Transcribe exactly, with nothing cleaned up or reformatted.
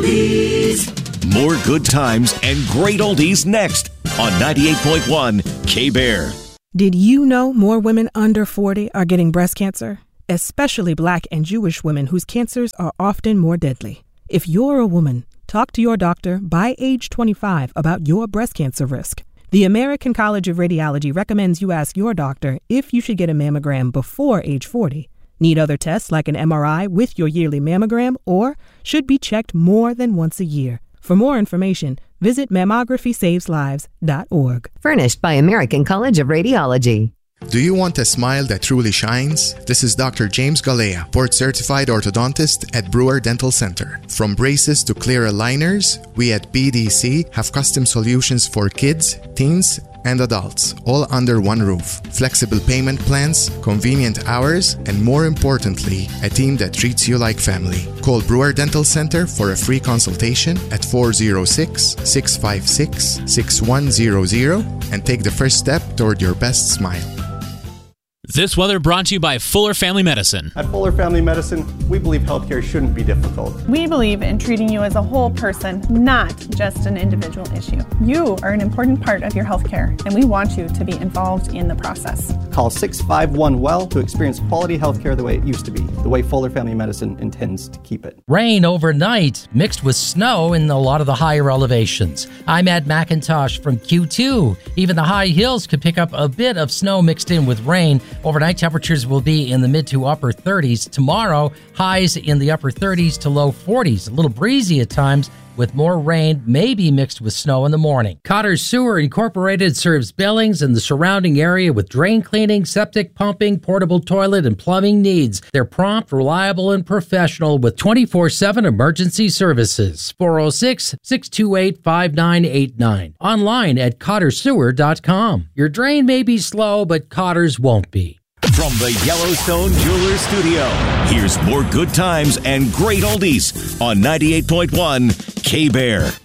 oldies. More good times and great oldies next on ninety-eight point one K-Bear. Did you know more women under forty are getting breast cancer? Especially Black and Jewish women whose cancers are often more deadly. If you're a woman, talk to your doctor by age twenty-five about your breast cancer risk. The American College of Radiology recommends you ask your doctor if you should get a mammogram before age forty. Need other tests like an M R I with your yearly mammogram, or should be checked more than once a year. For more information, visit mammography saves lives dot org. Furnished by American College of Radiology. Do you want a smile that truly shines? This is Doctor James Galea, board-certified orthodontist at Brewer Dental Center. From braces to clear aligners, we at B D C have custom solutions for kids, teens, and adults, all under one roof. Flexible payment plans, convenient hours, and more importantly, a team that treats you like family. Call Brewer Dental Center for a free consultation at four oh six, six five six, six one zero zero and take the first step toward your best smile. This weather brought to you by Fuller Family Medicine. At Fuller Family Medicine, we believe healthcare shouldn't be difficult. We believe in treating you as a whole person, not just an individual issue. You are an important part of your healthcare, and we want you to be involved in the process. Call six five one well to experience quality healthcare the way it used to be, the way Fuller Family Medicine intends to keep it. Rain overnight mixed with snow in a lot of the higher elevations. I'm Ed McIntosh from Q two. Even the high hills could pick up a bit of snow mixed in with rain. Overnight temperatures will be in the mid to upper thirties. Tomorrow, highs in the upper thirties to low forties. A little breezy at times, with more rain, maybe mixed with snow in the morning. Cotter Sewer Incorporated serves Billings and the surrounding area with drain cleaning, septic pumping, portable toilet, and plumbing needs. They're prompt, reliable, and professional with twenty-four seven emergency services. four oh six, six two eight, five nine eight nine. Online at cotter sewer dot com. Your drain may be slow, but Cotter's won't be. From the Yellowstone Jewelers Studio, here's more good times and great oldies on ninety-eight point one K-Bear.